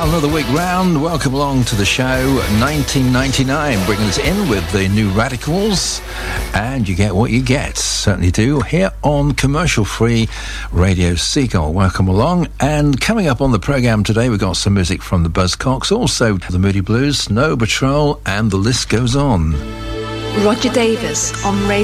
another week round. Welcome along to the show. 1999, bringing us in with the New Radicals, and you get what you get, certainly do, here on commercial-free Radio Seagull. Welcome along, and coming up on the programme today, we've got some music from the Buzzcocks, also the Moody Blues, Snow Patrol, and the list goes on. Roger Davis on Radio